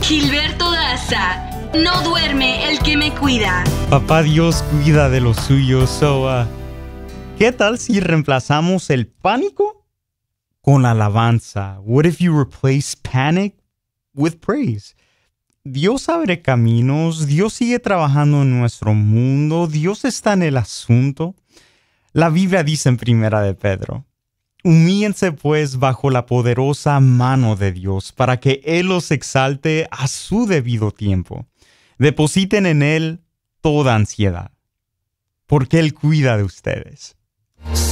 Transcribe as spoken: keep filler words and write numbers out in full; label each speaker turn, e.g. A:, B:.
A: Gilberto Daza. No duerme el que me cuida.
B: Papá Dios cuida de los suyos. So, uh, ¿qué tal si reemplazamos el pánico con alabanza? What if you replace panic with praise? Dios abre caminos, Dios sigue trabajando en nuestro mundo, Dios está en el asunto. La Biblia dice en Primera de Pedro: humíllense pues bajo la poderosa mano de Dios, para que Él los exalte a su debido tiempo. Depositen en Él toda ansiedad, porque Él cuida de ustedes.